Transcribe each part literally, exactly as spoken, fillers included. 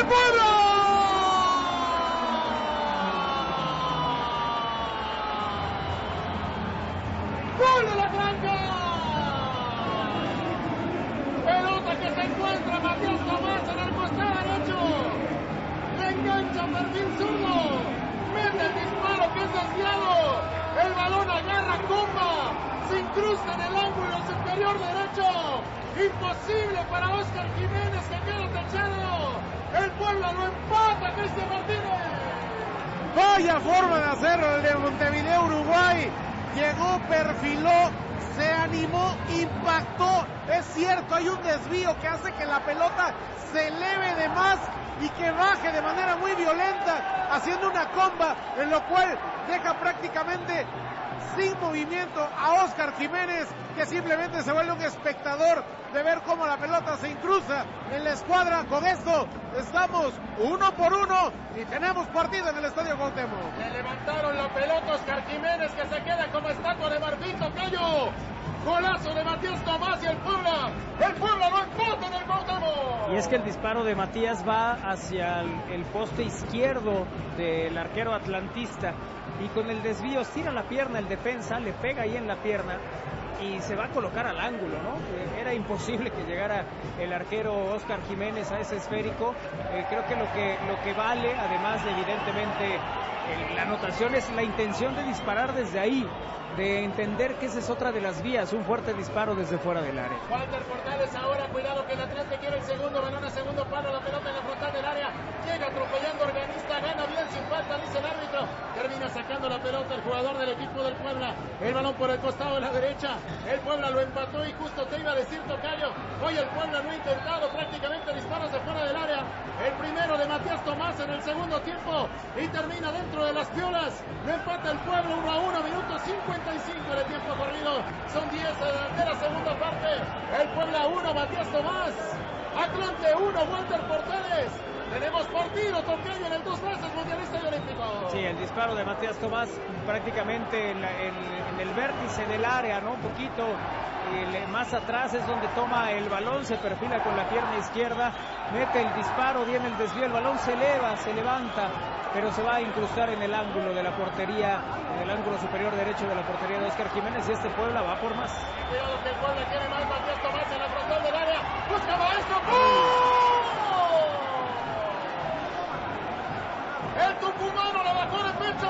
el Puebla. ¡Gol de la Franja! Pelota que se encuentra Matías Tomás en el costado derecho. Le engancha perfil zurdo. Mete el disparo que es desviado. El balón agarra comba. Se incrusta en el ángulo superior derecho. Imposible para Óscar Jiménez, que queda techado. El Puebla lo empata, Cristian Martínez. Vaya forma de hacerlo el de Montevideo, Uruguay. Llegó, perfiló, se animó, impactó. Es cierto, hay un desvío que hace que la pelota se eleve de más y que baje de manera muy violenta, haciendo una comba, en lo cual deja prácticamente sin movimiento a Óscar Jiménez, que simplemente se vuelve un espectador de ver cómo la pelota se incrusta en la escuadra. Con esto estamos uno por uno y tenemos partido en el Estadio Cuauhtémoc. Le levantaron la pelota Óscar Jiménez, que se queda como estatua de marfil, tocayo. Golazo de Matías Tomás y el Puebla. El Puebla lo empata en el Cuauhtémoc. Y es que el disparo de Matías va hacia el, el poste izquierdo del arquero atlantista. Y con el desvío estira la pierna el defensa, le pega ahí en la pierna y se va a colocar al ángulo, ¿no? Eh, era imposible que llegara el arquero Óscar Jiménez a ese esférico. Eh, creo que lo que lo que vale, además de evidentemente eh, la anotación, es la intención de disparar desde ahí, de entender que esa es otra de las vías, un fuerte disparo desde fuera del área. Walter Portales ahora, cuidado que el Atlante quiere el segundo, balón a segundo palo, la pelota en la frontal del área, llega atropellando organista, gana bien sin falta, dice el árbitro, termina sacando la pelota el jugador del equipo del Puebla, el balón por el costado de la derecha, el Puebla lo empató y justo te iba a decir, tocayo, hoy el Puebla no ha intentado prácticamente disparos de fuera del área, el primero de Matías Tomás en el segundo tiempo y termina dentro de las piolas, lo empata el Puebla uno a uno, minuto cincuenta y cinco de tiempo corrido, son diez de la segunda parte, el Puebla uno, Matías Tomás, Atlante uno, Walter Portales. Tenemos partido, tocayo, en el dos veces mundialista y olímpico. Sí, el disparo de Matías Tomás prácticamente en, la, en, en el vértice del área, ¿no? Un poquito el, más atrás es donde toma el balón, se perfila con la pierna izquierda, mete el disparo, viene el desvío, el balón se eleva, se levanta, pero se va a incrustar en el ángulo de la portería, en el ángulo superior derecho de la portería de Óscar Jiménez, y este Puebla va por más. Cuidado que el Puebla tiene más, Matías Tomás en la frontal del área, busca maestro, ¡gol! El tucumano la bajó de pecho.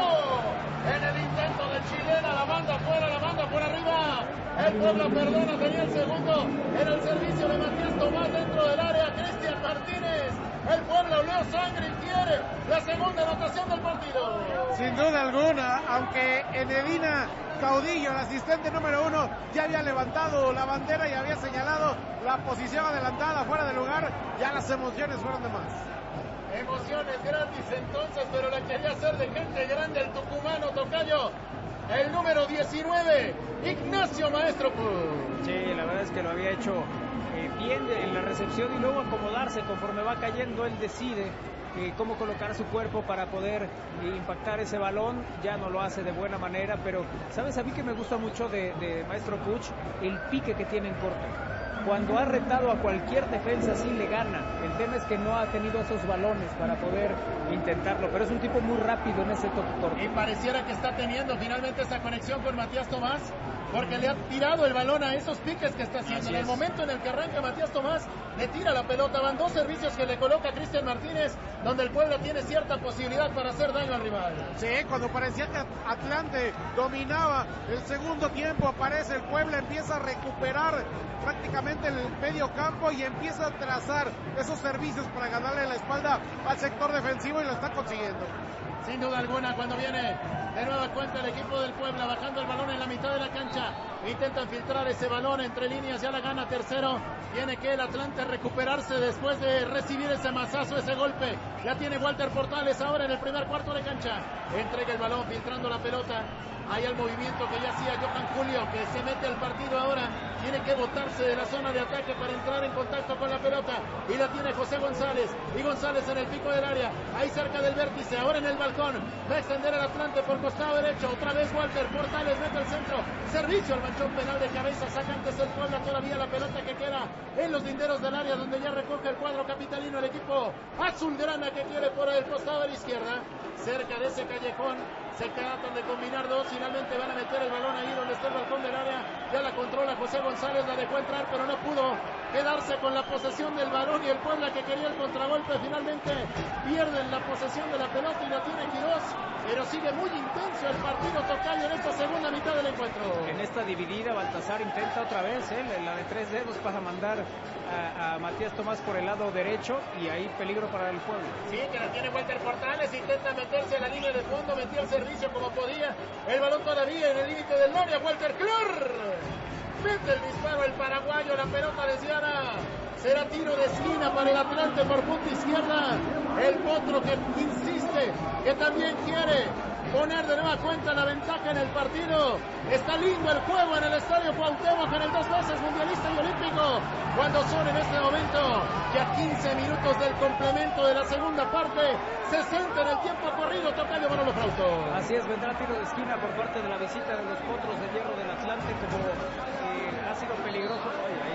En el intento de chilena, la manda fuera, la manda por arriba. El Puebla perdona, tenía el segundo. Era el servicio de Matías Tomás dentro del área. Cristian Martínez. El Puebla oleó sangre y quiere la segunda anotación del partido. Sin duda alguna, aunque Enedina Caudillo, el asistente número uno, ya había levantado la bandera y había señalado la posición adelantada fuera de lugar, ya las emociones fueron de más. Emociones gratis entonces, pero la quería hacer de gente grande el tucumano, tocayo. El número diecinueve, Ignacio Maestro Puch. Sí, la verdad es que lo había hecho eh, bien en la recepción y luego acomodarse conforme va cayendo, él decide eh, cómo colocar su cuerpo para poder eh, impactar ese balón. Ya no lo hace de buena manera, pero ¿sabes? A mí que me gusta mucho de, de Maestro Puch, el pique que tiene en corto. Cuando ha retado a cualquier defensa, sí le gana. El tema es que no ha tenido esos balones para poder intentarlo, pero es un tipo muy rápido en ese toque corto. Y pareciera que está teniendo finalmente esa conexión con Matías Tomás, porque le ha tirado el balón a esos piques que está haciendo. Así en el es. momento en el que arranca Matías Tomás, le tira la pelota. Van dos servicios que le coloca Cristian Martínez, donde el Puebla tiene cierta posibilidad para hacer daño al rival. Sí, cuando parecía que Atlante dominaba el segundo tiempo, aparece el Puebla, empieza a recuperar prácticamente el medio campo y empieza a trazar esos servicios para ganarle la espalda al sector defensivo y lo está consiguiendo. Sin duda alguna, cuando viene de nueva cuenta el equipo del Puebla bajando el balón en la mitad de la cancha, intentan filtrar ese balón entre líneas, ya la gana tercero, tiene que el Atlante recuperarse después de recibir ese mazazo, ese golpe, ya tiene Walter Portales ahora en el primer cuarto de cancha, entrega el balón filtrando la pelota, ahí el movimiento que ya hacía Johan Julio, que se mete al partido ahora, tiene que botarse de la zona de ataque para entrar en contacto con la pelota, y la tiene José González, y González en el pico del área, ahí cerca del vértice, ahora en el balcón, va a extender el Atlante por costado derecho, otra vez Walter Portales mete el centro, se servicio al manchón penal de cabeza, saca antes el Puebla todavía la pelota que queda en los linderos del área donde ya recoge el cuadro capitalino el equipo azulgrana que quiere por el costado de la izquierda, cerca de ese callejón. Se tratan de combinar dos, finalmente van a meter el balón ahí donde está el balcón del área, ya la controla José González, la dejó entrar pero no pudo quedarse con la posesión del balón y el Puebla que quería el contragolpe finalmente pierden la posesión de la pelota y la tiene Quirós, pero sigue muy intenso el partido, tocayo, en esta segunda mitad del encuentro. En esta dividida Baltasar intenta otra vez, ¿eh? la de tres dedos para mandar a, a Matías Tomás por el lado derecho y ahí peligro para el Puebla. Sí, que la tiene Walter Portales, intenta meterse a la línea de fondo, metió el servicio como podía, el balón todavía en el límite del área, Walter Clor mete el disparo el paraguayo, la pelota desviada, será tiro de esquina para el Atlante por punta izquierda, el Potro que insiste, que también quiere poner de nueva cuenta la ventaja en el partido. Está lindo el juego en el estadio Cuauhtémoc, en el dos veces mundialista y olímpico, cuando son en este momento ya quince minutos del complemento de la segunda parte, sesenta en el tiempo corrido, tocayo Manolo Frausto. Así es, vendrá tiro de esquina por parte de la visita de los Potros de Hierro del Atlante, como eh, ha sido peligroso.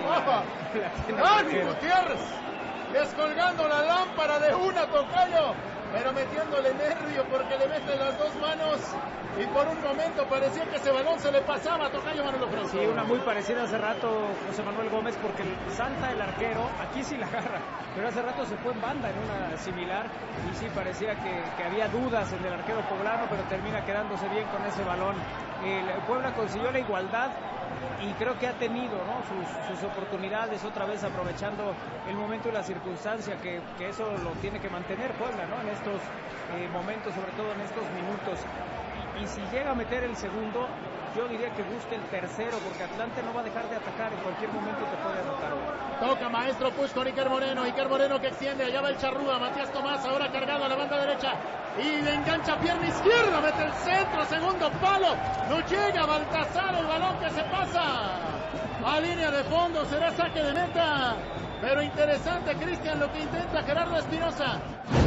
¡Dani Gutiérrez! Descolgando la lámpara de una, tocayo, pero metiéndole nervio porque le mete las dos manos y por un momento parecía que ese balón se le pasaba a tocayo Manolo Frausto. Sí, una muy parecida hace rato José Manuel Gómez, porque salta el arquero, aquí sí la agarra, pero hace rato se fue en banda en una similar y sí parecía que, que había dudas en el arquero poblano, pero termina quedándose bien con ese balón. El Puebla consiguió la igualdad y creo que ha tenido, ¿no?, sus, sus oportunidades, otra vez aprovechando el momento y la circunstancia, que, que eso lo tiene que mantener Puebla, ¿no?, en estos eh, momentos, sobre todo en estos minutos. Y, y si llega a meter el segundo, yo diría que busque el tercero, porque Atlante no va a dejar de atacar, en cualquier momento te puede anotar. Toca Maestro Push con Iker Moreno, Iker Moreno que extiende, allá va el Charrúa, Matías Tomás ahora cargado a la banda derecha y le engancha pierna izquierda, mete el centro, segundo palo, no llega Baltasar, el balón que se pasa a línea de fondo, será saque de meta, pero interesante, Cristian, lo que intenta Gerardo Espinosa.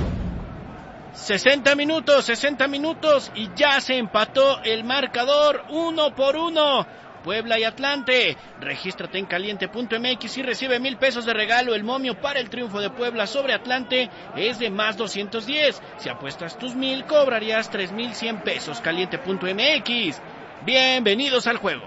sesenta minutos, sesenta minutos y ya se empató el marcador uno por uno. Puebla y Atlante. Regístrate en caliente punto m x y recibe mil pesos de regalo. El momio para el triunfo de Puebla sobre Atlante es de más doscientos diez. Si apuestas tus mil, cobrarías tres mil cien pesos. caliente punto m x. Bienvenidos al juego.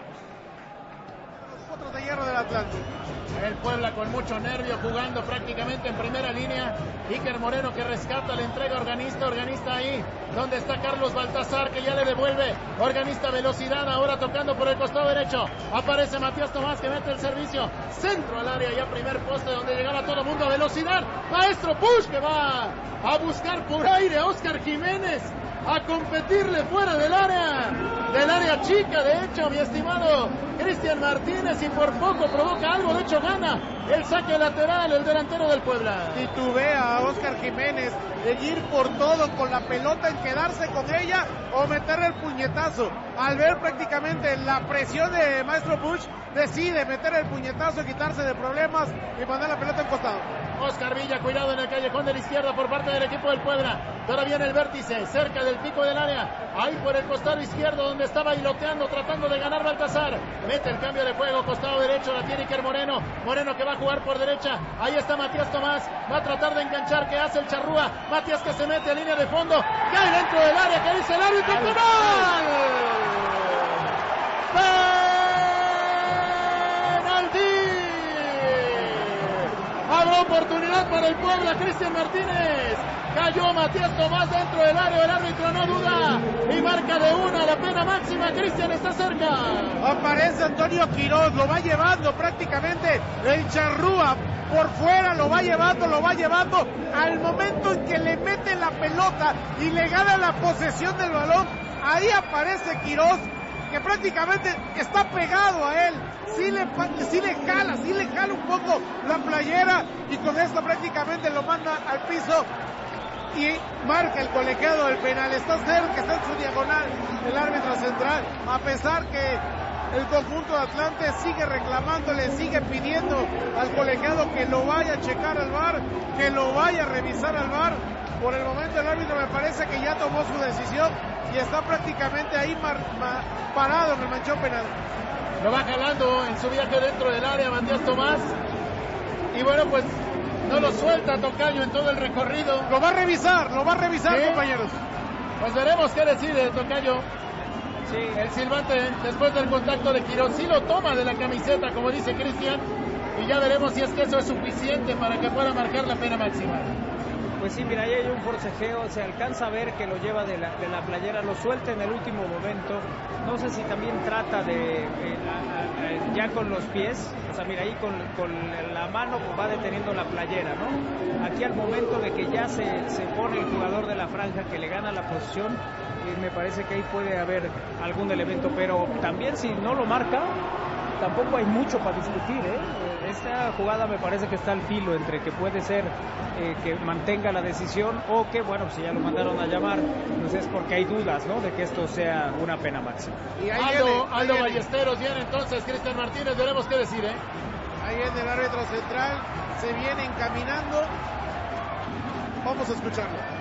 Los Potros de Hierro del Atlante. El Puebla con mucho nervio, jugando prácticamente en primera línea. Iker Moreno que rescata, le entrega a Organista, Organista ahí, donde está Carlos Baltasar, que ya le devuelve. Organista velocidad, ahora tocando por el costado derecho. Aparece Matías Tomás que mete el servicio. Centro al área, ya primer poste donde llegaba todo el mundo a velocidad. Maestro Push que va a buscar por aire a Oscar Jiménez, a competirle fuera del área, del área chica, de hecho, mi estimado Cristian Martínez, y por poco provoca algo, de hecho gana el saque lateral, el delantero del Puebla. Titubea a Oscar Jiménez de ir por todo con la pelota, en quedarse con ella o meterle el puñetazo. Al ver prácticamente la presión de Maestro Bush, decide meter el puñetazo, quitarse de problemas y mandar la pelota en costado. Oscar Villa, cuidado en el callejón de la izquierda por parte del equipo del Puebla. Todavía en el vértice, cerca del pico del área. Ahí por el costado izquierdo donde estaba bailoteando, tratando de ganar Baltasar. Mete el cambio de juego, costado derecho, la tiene Iker Moreno. Moreno que va a jugar por derecha. Ahí está Matías Tomás. Va a tratar de enganchar, que hace el Charrúa. Matías que se mete a línea de fondo. Cae dentro del área, que dice el árbitro. ¡Penal! Habrá oportunidad para el Puebla, Cristian Martínez. Cayó Matías Tomás dentro del área, el árbitro no duda y marca de una la pena máxima. Cristian está cerca. Aparece Antonio Quirós, lo va llevando prácticamente el Charrúa por fuera, lo va llevando, lo va llevando. Al momento en que le mete la pelota y le gana la posesión del balón, ahí aparece Quirós, que prácticamente está pegado a él. Sí le, sí le jala, sí le jala un poco la playera y con esto prácticamente lo manda al piso y marca el colegiado del penal. Está cerca, está en su diagonal el árbitro central, a pesar que el conjunto de Atlante sigue reclamándole, sigue pidiendo al colegiado que lo vaya a checar al V A R, que lo vaya a revisar al V A R. Por el momento el árbitro me parece que ya tomó su decisión y está prácticamente ahí mar, mar, parado en el manchón penal. Lo va jalando en su viaje dentro del área Matías Tomás. Y bueno, pues no lo suelta Tocayo en todo el recorrido. Lo va a revisar, lo va a revisar, ¿sí? Compañeros. Pues veremos qué decide Tocayo. Sí. El silbante después del contacto de Quirós sí lo toma de la camiseta, como dice Cristian. Y ya veremos si es que eso es suficiente para que pueda marcar la pena máxima. Pues sí, mira, ahí hay un forcejeo, se alcanza a ver que lo lleva de la, de la playera, lo suelta en el último momento. No sé si también trata de, eh, a, a, ya con los pies, o sea, mira, ahí con, con la mano pues va deteniendo la playera, ¿no? Aquí al momento de que ya se, se pone el jugador de la franja que le gana la posición, eh, me parece que ahí puede haber algún elemento, pero también si no lo marca, tampoco hay mucho para discutir, ¿eh? Esta jugada me parece que está al filo entre que puede ser eh, que mantenga la decisión o que, bueno, si ya lo mandaron a llamar, pues es porque hay dudas, ¿no? De que esto sea una pena máxima. Y ahí Aldo, viene, Aldo ahí Ballesteros viene entonces, Cristian Martínez, veremos qué decir, ¿eh? Ahí viene el árbitro central, se viene encaminando. Vamos a escucharlo.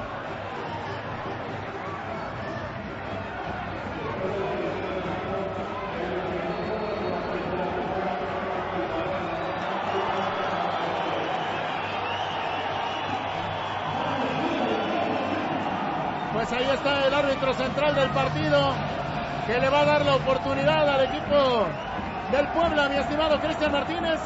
Pues ahí está el árbitro central del partido que le va a dar la oportunidad al equipo del Puebla, mi estimado Cristian Martínez.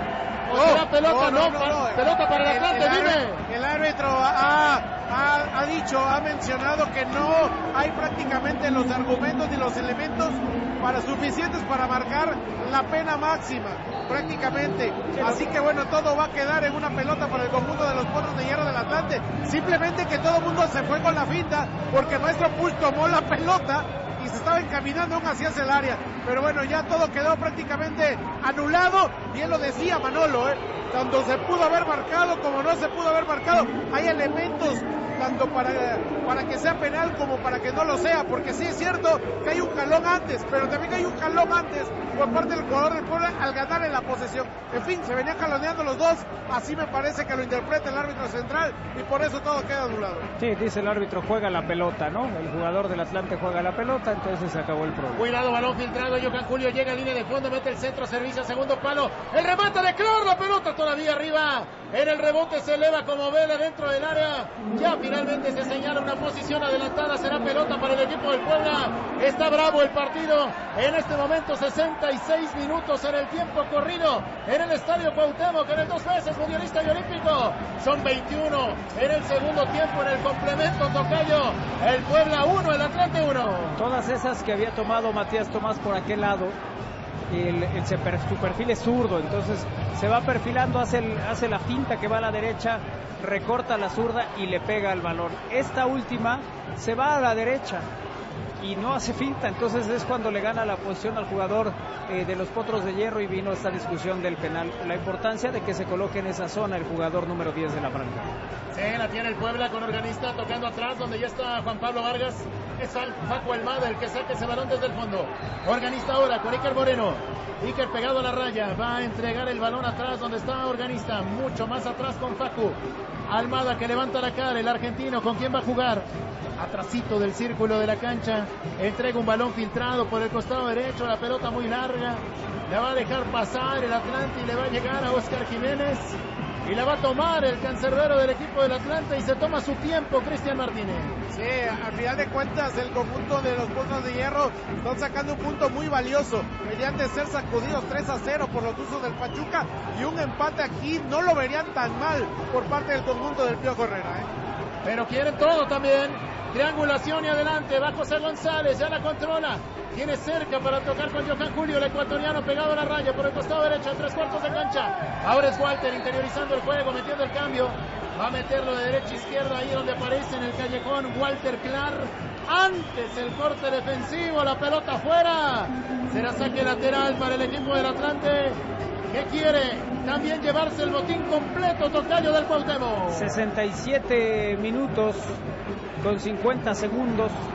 ¿O no, será pelota? No, no, no, no, no. Pelota para el, el Atlante, el dime. Árbitro, el árbitro ha, ha, ha dicho, ha mencionado que no hay prácticamente los argumentos ni los elementos para suficientes para marcar la pena máxima, prácticamente. Así que bueno, todo va a quedar en una pelota para el conjunto de los Potros de Hierro del Atlante. Simplemente que todo el mundo se fue con la finta porque Maestro Puig tomó la pelota y se estaba encaminando aún hacia el área. Pero bueno, ya todo quedó prácticamente anulado. Bien lo decía Manolo, ¿eh? Tanto se pudo haber marcado como no se pudo haber marcado. Hay elementos tanto para, para que sea penal como para que no lo sea, porque sí es cierto que hay un jalón antes, pero también hay un jalón antes por parte del jugador del Puebla al ganar en la posesión. En fin, se venían jaloneando los dos, así me parece que lo interpreta el árbitro central y por eso todo queda anulado. Sí, dice el árbitro, juega la pelota, ¿no? El jugador del Atlante juega la pelota, entonces se acabó el problema. Cuidado, balón filtrado, Johan Julio llega a línea de fondo, mete el centro, servicio, segundo palo, el remate de Clor, la pelota todavía arriba, en el rebote se eleva como vela dentro del área, ya finalmente se señala una posición adelantada, será pelota para el equipo del Puebla. Está bravo el partido, en este momento sesenta y seis minutos en el tiempo corrido, en el Estadio Cuauhtémoc, en el dos veces mundialista y olímpico, son veintiuno en el segundo tiempo, en el complemento Tocayo, el Puebla uno, el Atlante uno. Todas esas que había tomado Matías Tomás por aquel lado, El, el, su perfil es zurdo, entonces se va perfilando, hace, el, hace la finta que va a la derecha, recorta la zurda y le pega al balón. Esta última se va a la derecha y no hace finta, entonces es cuando le gana la posición al jugador eh, de los Potros de Hierro y vino esta discusión del penal. La importancia de que se coloque en esa zona el jugador número diez de la franja. Sí, la tiene el Puebla con Organista tocando atrás, donde ya está Juan Pablo Vargas. Es Paco Almada el que saca ese balón desde el fondo. Organista ahora con Iker Moreno. Iker pegado a la raya. Va a entregar el balón atrás donde está Organista. Mucho más atrás con Facu. Almada que levanta la cara. El argentino, ¿con quién va a jugar? Atrasito del círculo de la cancha. Entrega un balón filtrado por el costado derecho. La pelota muy larga. La va a dejar pasar el Atlante y le va a llegar a Oscar Jiménez. Y la va a tomar el cancerbero del equipo del Atlante y se toma su tiempo Cristian Martínez. Sí, al final de cuentas el conjunto de los Potros de Hierro están sacando un punto muy valioso mediante ser sacudidos tres a cero por los usos del Pachuca y un empate aquí no lo verían tan mal por parte del conjunto del Piojo Herrera, ¿eh? Pero quieren todo también. Triangulación y adelante, va José González, ya la controla. Tiene cerca para tocar con Johan Julio, el ecuatoriano pegado a la raya por el costado derecho, en tres cuartos de cancha. Ahora es Walter interiorizando el juego, metiendo el cambio. Va a meterlo de derecha a izquierda, ahí donde aparece en el callejón Walter Clark. Antes el corte defensivo, la pelota afuera. Será saque lateral para el equipo del Atlante, que quiere también llevarse el botín completo, Tocayo del Cuauhtémoc. sesenta y siete minutos con cincuenta segundos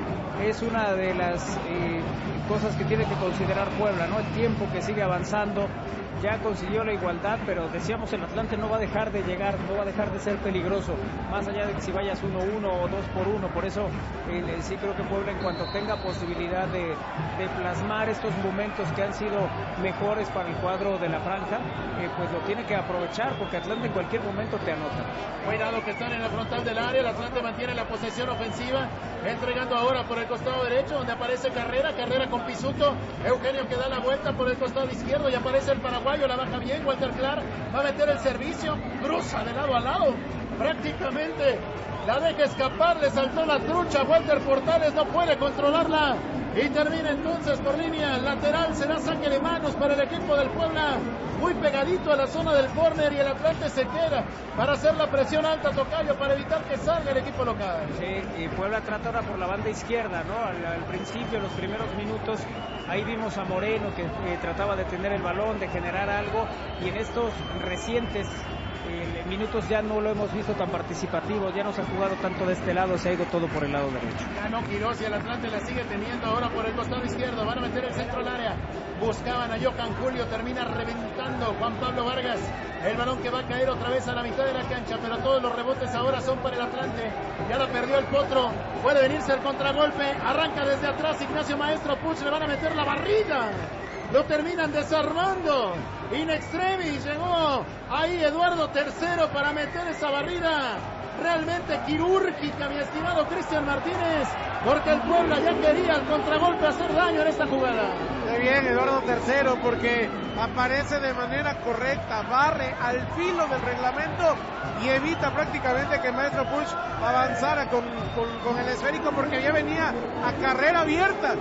es una de las eh, cosas que tiene que considerar Puebla, ¿no? El tiempo que sigue avanzando, ya consiguió la igualdad, pero decíamos el Atlante no va a dejar de llegar, no va a dejar de ser peligroso, más allá de que si vayas uno uno o dos por uno, por eso eh, sí creo que Puebla, en cuanto tenga posibilidad de, de plasmar estos momentos que han sido mejores para el cuadro de la franja, eh, pues lo tiene que aprovechar, porque Atlante en cualquier momento te anota. Cuidado que están en la frontal del área, el Atlante mantiene la posesión ofensiva, entregando ahora por el costado derecho, donde aparece Carrera, Carrera con Pisuto, Eugenio que da la vuelta por el costado izquierdo y aparece el paraguayo, la baja bien, Walter Clark va a meter el servicio, cruza de lado a lado, prácticamente la deja escapar, le saltó la trucha, Walter Portales no puede controlarla y termina entonces por línea lateral, será saque de manos para el equipo del Puebla, muy pegadito a la zona del córner y el Atlante se queda para hacer la presión alta, Tocayo, para evitar que salga el equipo local. Sí, y Puebla trata ahora por la banda izquierda, ¿no? Al, al principio, los primeros minutos, ahí vimos a Moreno que eh, trataba de tener el balón, de generar algo, y en estos recientes Eh, minutos ya no lo hemos visto tan participativo, ya no se ha jugado tanto de este lado, se ha ido todo por el lado derecho. Ganó Quirós y el Atlante la sigue teniendo ahora por el costado izquierdo, van a meter el centro al área, buscaban a Johan Julio, termina reventando Juan Pablo Vargas, el balón que va a caer otra vez a la mitad de la cancha, pero todos los rebotes ahora son para el Atlante, ya la perdió el Potro, puede venirse el contragolpe, arranca desde atrás Ignacio Maestro Puch, le van a meter la barrida. Lo terminan desarmando. In extremis llegó ahí Eduardo Tercero para meter esa barrida realmente quirúrgica, mi estimado Cristian Martínez, porque el Puebla ya quería el contragolpe hacer daño en esta jugada. Muy bien, Eduardo Tercero, porque aparece de manera correcta, barre al filo del reglamento y evita prácticamente que Maestro Puch avanzara con, con, con el esférico, porque ya venía a carrera abierta,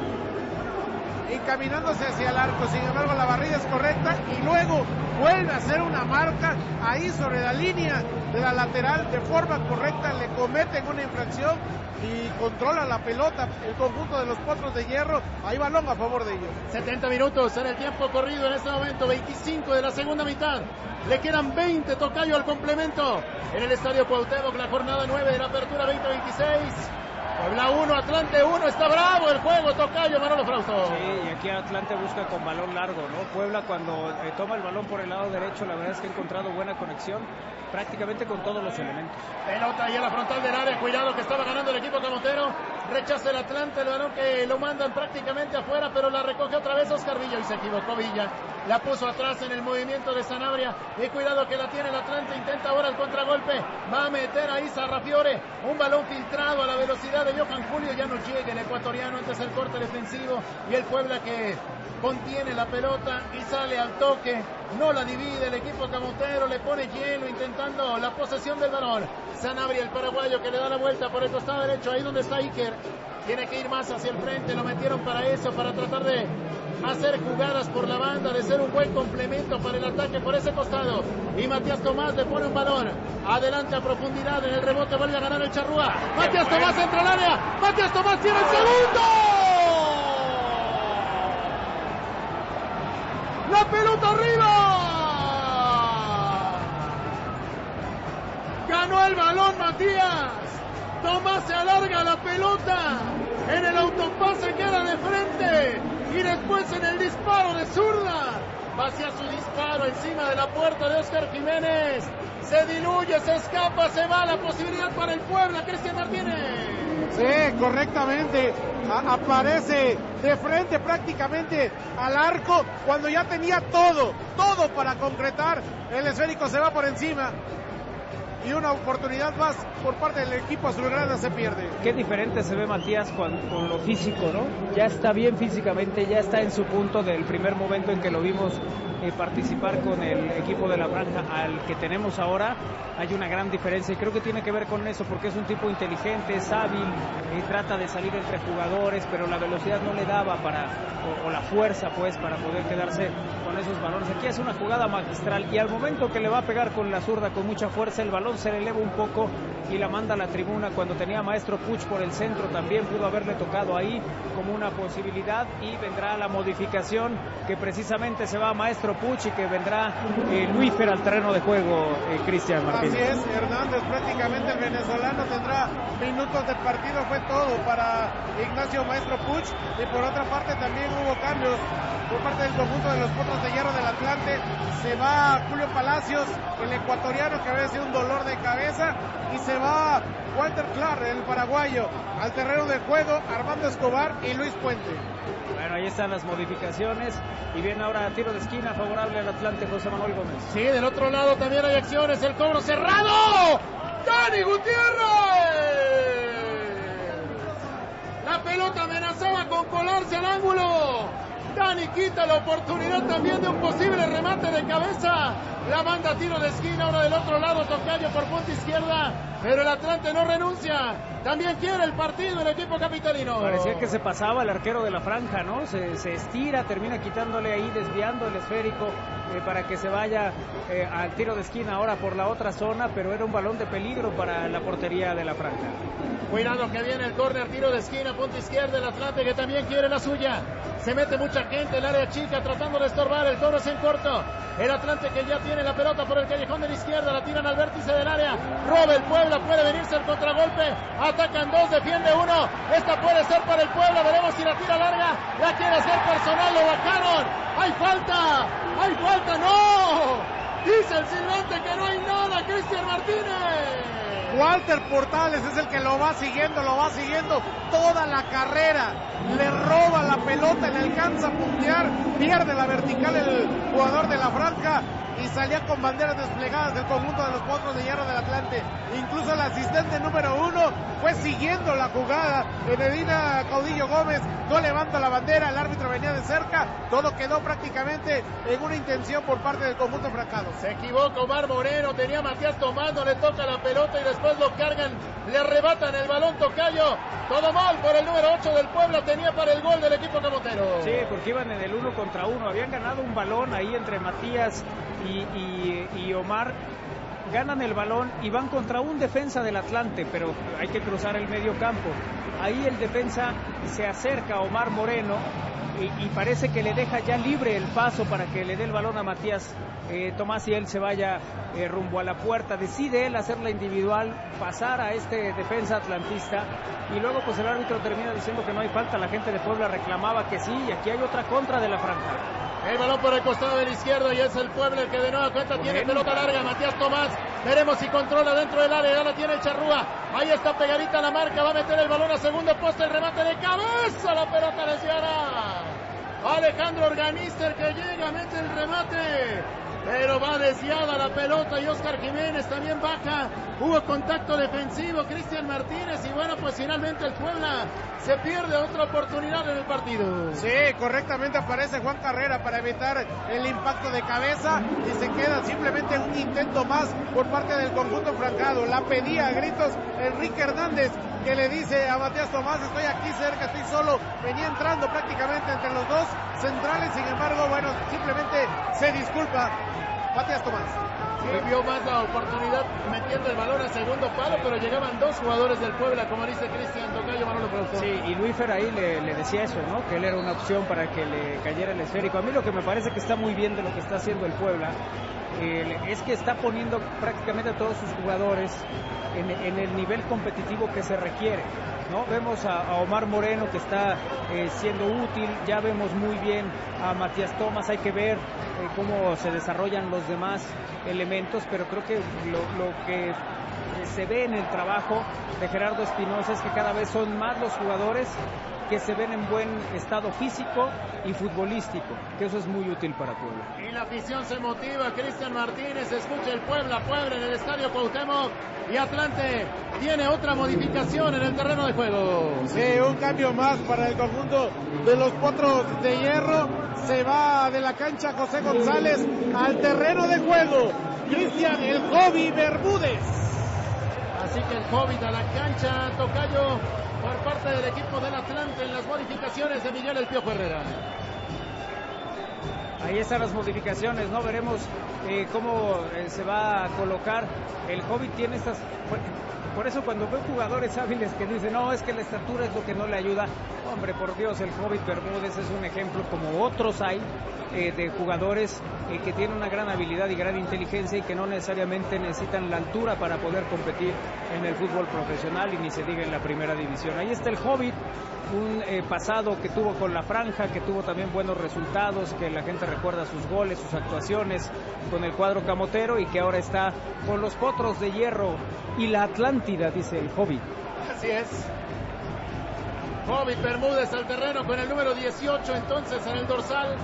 encaminándose hacia el arco. Sin embargo, la barrida es correcta y luego vuelve a hacer una marca ahí sobre la línea de la lateral de forma correcta, le cometen una infracción y controla la pelota el conjunto de los Potros de Hierro. Hay balón a favor de ellos. setenta minutos en el tiempo corrido en este momento, veinticinco de la segunda mitad, le quedan veinte, Tocayo, al complemento en el Estadio Cuauhtémoc, la jornada nueve de la apertura veinte veintiséis. Puebla uno, Atlante uno, está bravo el juego, Tocayo, Manolo Frausto. Sí, y aquí Atlante busca con balón largo, ¿no? Puebla, cuando eh, toma el balón por el lado derecho, la verdad es que ha encontrado buena conexión prácticamente con todos los elementos. Pelota ahí a la frontal del área, cuidado que estaba ganando el equipo camotero, rechaza el Atlante, el balón que lo mandan prácticamente afuera, pero la recoge otra vez Oscar Villa y se equivocó Villa, la puso atrás en el movimiento de Sanabria, y cuidado que la tiene el Atlante, intenta ahora el contragolpe, va a meter ahí Sarrafiore, un balón filtrado a la velocidad de Johan Julio, ya no llega el ecuatoriano, antes el corte defensivo, y el Puebla que contiene la pelota y sale al toque, no la divide el equipo camotero, le pone hielo intentando la posesión del balón. Sanabria, el paraguayo, que le da la vuelta por el costado derecho, ahí donde está Iker, tiene que ir más hacia el frente, lo metieron para eso, para tratar de hacer jugadas por la banda, de ser un buen complemento para el ataque por ese costado, y Matías Tomás le pone un balón adelante a profundidad, en el rebote vuelve a ganar el Charrúa, Matías Tomás entra al área, Matías Tomás tiene el segundo, la pelota arriba, ganó el balón Matías Tomás, se alarga la pelota, en el autopase queda de frente, y después en el disparo de zurda, va hacia su disparo encima de la puerta de Oscar Jiménez, se diluye, se escapa, se va la posibilidad para el Puebla, Cristian Martínez. Sí, correctamente, A aparece de frente prácticamente al arco, cuando ya tenía todo, todo para concretar, el esférico se va por encima, y una oportunidad más por parte del equipo azulgrana se pierde. Qué diferente se ve Matías con, con lo físico, ¿no? Ya está bien físicamente, ya está en su punto del primer momento en que lo vimos eh, participar con el equipo de la franja al que tenemos ahora. Hay una gran diferencia y creo que tiene que ver con eso, porque es un tipo inteligente, es hábil, eh, trata de salir entre jugadores, pero la velocidad no le daba para, o, o la fuerza pues, para poder quedarse con esos balones. Aquí es una jugada magistral y al momento que le va a pegar con la zurda con mucha fuerza, el balón balón se le eleva un poco y la manda a la tribuna. Cuando tenía a Maestro Puig por el centro también pudo haberle tocado ahí como una posibilidad, y vendrá la modificación que precisamente se va a Maestro Puig y que vendrá eh, Luífer al terreno de juego, eh, Cristian Martínez. Así es, Hernández, prácticamente el venezolano tendrá minutos de partido, fue todo para Ignacio Maestro Puig, y por otra parte también hubo cambios por parte del conjunto de los Potros de Hierro del Atlante. Se va Julio Palacios, el ecuatoriano, que había sido un dolor de cabeza, y se va Walter Clark, el paraguayo, al terreno de juego Armando Escobar y Luis Puente. Bueno, ahí están las modificaciones y viene ahora tiro de esquina favorable al Atlante, José Manuel Gómez. Sí, del otro lado también hay acciones, el cobro cerrado. ¡Dani Gutiérrez! La pelota amenazaba con colarse al ángulo. Dani quita la oportunidad también de un posible remate de cabeza. La manda a tiro de esquina, ahora del otro lado, tocayo por punta izquierda, pero el Atlante no renuncia. También quiere el partido el equipo capitalino. Parecía que se pasaba el arquero de la franja, ¿no? Se, se estira, termina quitándole ahí, desviando el esférico eh, para que se vaya eh, al tiro de esquina ahora por la otra zona, pero era un balón de peligro para la portería de la franja. Cuidado que viene el córner, tiro de esquina, punta izquierda, el Atlante que también quiere la suya. Se mete mucha gente, el área chica tratando de estorbar, el cobro es en corto. El Atlante que ya tiene la pelota por el callejón de la izquierda, la tiran al vértice del área. Roba el Puebla, puede venirse el contragolpe. Atacan dos, defiende uno. Esta puede ser para el Puebla, veremos si la tira larga. La quiere hacer personal, lo bajaron. ¡Hay falta! ¡Hay falta! ¡No! Dice el silbante que no hay nada, Cristian Martínez. Walter Portales es el que lo va siguiendo, lo va siguiendo toda la carrera. Le roba la pelota, le alcanza a puntear, pierde la vertical el jugador de la franja y salía con banderas desplegadas del conjunto de los Potros de Hierro del Atlante. Incluso el asistente número uno fue siguiendo la jugada. Medina Caudillo Gómez no levanta la bandera, el árbitro venía de cerca, todo quedó prácticamente en una intención por parte del conjunto francado. Se equivoca Omar Moreno, tenía a Matías Tomás, no le toca la pelota y después lo cargan, le arrebatan el balón, tocayo. Todo mal por el número ocho del Puebla, tenía para el gol del equipo camotero. Sí, porque iban en el uno contra uno, habían ganado un balón ahí entre Matías y, y, y Omar. Ganan el balón y van contra un defensa del Atlante, pero hay que cruzar el medio campo. Ahí el defensa se acerca a Omar Moreno y, y parece que le deja ya libre el paso para que le dé el balón a Matías eh, Tomás y él se vaya eh, rumbo a la puerta. Decide él hacer la individual, pasar a este defensa atlantista y luego pues el árbitro termina diciendo que no hay falta. La gente de Puebla reclamaba que sí y aquí hay otra contra de la franja. El balón por el costado de la izquierda y es el Puebla el que de nueva cuenta tiene pelota larga. Matías Tomás, veremos si controla dentro del área, ya la tiene el Charrúa. Ahí está pegadita la marca, va a meter el balón a segundo poste, el remate de cabeza, la pelota lesbiana. Alejandro Organister que llega, mete el remate, pero va desviada la pelota y Oscar Jiménez también baja. Hubo contacto defensivo, Cristian Martínez, y bueno, pues finalmente el Puebla se pierde otra oportunidad en el partido. Sí, correctamente aparece Juan Carrera para evitar el impacto de cabeza y se queda simplemente un intento más por parte del conjunto francado. La pedía a gritos Enrique Hernández, que le dice a Matías Tomás, estoy aquí cerca, estoy solo, venía entrando prácticamente entre los dos centrales, sin embargo, bueno, simplemente se disculpa Matías Tomás. Sí, vio más la oportunidad metiendo el balón a segundo palo, pero llegaban dos jugadores del Puebla, como dice Cristian Tocayo, Manolo Productor. Sí, y Luífer ahí le, le decía eso, ¿no? Que él era una opción para que le cayera el esférico. A mí lo que me parece que está muy bien de lo que está haciendo el Puebla eh, es que está poniendo prácticamente a todos sus jugadores en, en el nivel competitivo que se requiere, ¿no? Vemos a, a Omar Moreno que está eh, siendo útil, ya vemos muy bien a Matías Tomás, hay que ver eh, cómo se desarrollan los demás elementos, pero creo que lo, lo que eh, se ve en el trabajo de Gerardo Espinosa es que cada vez son más los jugadores que se ven en buen estado físico y futbolístico, que eso es muy útil para Puebla. Y la afición se motiva, Cristian Martínez, escucha el Puebla, Puebla en el Estadio Cuauhtémoc, y Atlante tiene otra modificación en el terreno de juego. Sí, un cambio más para el conjunto de los Potros de Hierro. Se va de la cancha José González al terreno de juego Cristian el Hobby Bermúdez. Así que el Hobbit a la cancha, tocayo, por parte del equipo del Atlante en las modificaciones de Miguel El Piojo Herrera. Ahí están las modificaciones, ¿no? Veremos eh, cómo eh, se va a colocar. El Hobbit tiene estas... Por eso cuando veo jugadores hábiles que dicen, no, es que la estatura es lo que no le ayuda. Hombre, por Dios, el Hobbit Bermúdez es un ejemplo, como otros hay, eh, de jugadores eh, que tienen una gran habilidad y gran inteligencia y que no necesariamente necesitan la altura para poder competir en el fútbol profesional y ni se diga en la primera división. Ahí está el Hobbit, un eh, pasado que tuvo con la franja, que tuvo también buenos resultados, que la gente recuerda sus goles, sus actuaciones con el cuadro camotero y que ahora está con los Potros de Hierro y la Atlántida, dice el Hobbit. Así es. Hobbit Bermúdez al terreno con el número dieciocho entonces en el dorsal,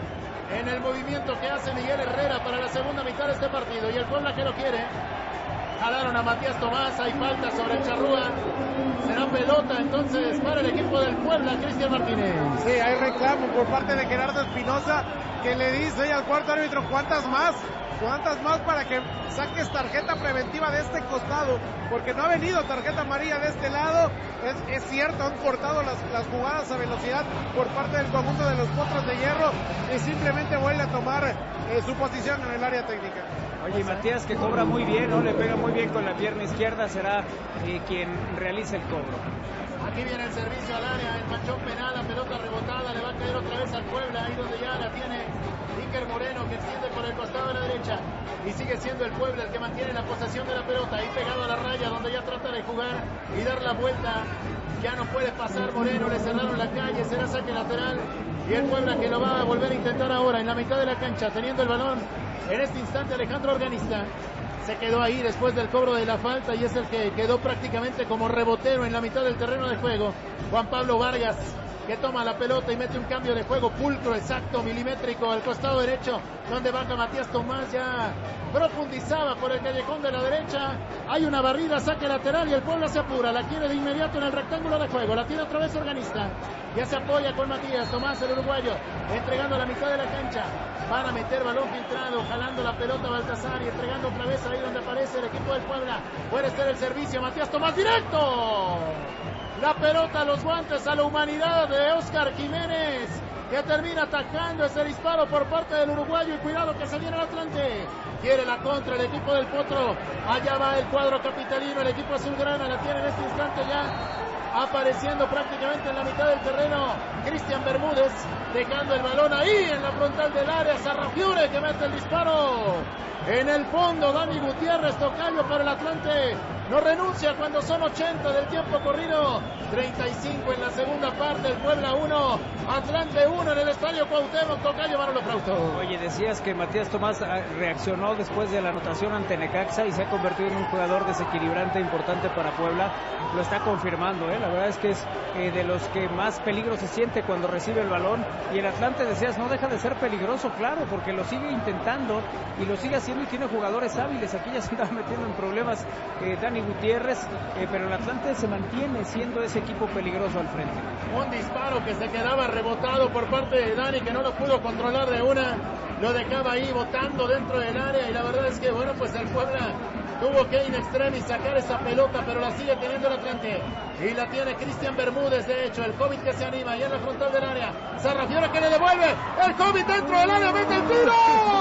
en el movimiento que hace Miguel Herrera para la segunda mitad de este partido, y el Puebla que lo quiere. Jalaron a Matías Tomás, hay falta sobre el Charrúa, será pelota entonces para el equipo del Puebla, Cristian Martínez. Sí, hay reclamo por parte de Gerardo Espinosa, que le dice al cuarto árbitro, ¿cuántas más? ¿Cuántas más para que saques tarjeta preventiva de este costado? Porque no ha venido tarjeta amarilla de este lado. Es, es cierto, han cortado las, las jugadas a velocidad por parte del conjunto de los Potros de Hierro y simplemente vuelve a tomar eh, su posición en el área técnica. Oye, Matías, que cobra muy bien, ¿no? Le pega muy bien con la pierna izquierda, será eh, quien realice el cobro. Aquí viene el servicio al área, el manchón penal, la pelota rebotada, le va a caer otra vez al Puebla, ahí donde ya la tiene Iker Moreno, que extiende por el costado de la derecha, y sigue siendo el Puebla el que mantiene la posesión de la pelota, ahí pegado a la raya, donde ya trata de jugar y dar la vuelta, ya no puede pasar Moreno, le cerraron la calle, será saque lateral, y el Puebla que lo va a volver a intentar ahora, en la mitad de la cancha, teniendo el balón, en este instante Alejandro Organista. Se quedó ahí después del cobro de la falta y es el que quedó prácticamente como rebotero en la mitad del terreno de juego. Juan Pablo Vargas, que toma la pelota y mete un cambio de juego pulcro, exacto, milimétrico al costado derecho, donde baja Matías Tomás, ya profundizaba por el callejón de la derecha. Hay una barrida, saque lateral y el Puebla se apura, la quiere de inmediato en el rectángulo de juego, la tiene otra vez Organista, ya se apoya con Matías Tomás, el uruguayo, entregando la mitad de la cancha. Van a meter balón filtrado, jalando la pelota Baltasar y entregando otra vez ahí donde aparece el equipo del Puebla. Puede ser el servicio, Matías Tomás, directo. La pelota a los guantes, a la humanidad de Óscar Jiménez, que termina atacando ese disparo por parte del uruguayo. Y cuidado que se viene el Atlante. Quiere la contra el equipo del Potro. Allá va el cuadro capitalino, el equipo azulgrana. La tiene en este instante ya apareciendo prácticamente en la mitad del terreno Cristian Bermúdez, dejando el balón ahí en la frontal del área. Sarrafiore que mete el disparo en el fondo. Dani Gutiérrez, tocayo para el Atlante, no renuncia cuando son ochenta del tiempo corrido. Treinta y cinco en la segunda parte. El Puebla uno, Atlante uno en el estadio Cuauhtémoc. Tocayo, Manolo Frausto. Oye, decías que Matías Tomás reaccionó después de la anotación ante Necaxa y se ha convertido en un jugador desequilibrante importante para Puebla. Lo está confirmando, ¿eh? La verdad es que es eh, de los que más peligro se siente cuando recibe el balón. Y el Atlante, decías, no deja de ser peligroso, claro, porque lo sigue intentando y lo sigue haciendo y tiene jugadores hábiles. Aquí ya se está metiendo en problemas eh, Dani Gutiérrez, eh, pero el Atlante se mantiene siendo ese equipo peligroso al frente. Un disparo que se quedaba rebotado por parte de Dani, que no lo pudo controlar de una, lo dejaba ahí botando dentro del área, y la verdad es que bueno, pues el Puebla tuvo que in extremis sacar esa pelota, pero la sigue teniendo el Atlante, y la tiene Cristian Bermúdez. De hecho, el Hobbit que se anima y en la frontal del área, Sarrafiore que le devuelve, el Hobbit dentro del área, mete el tiro.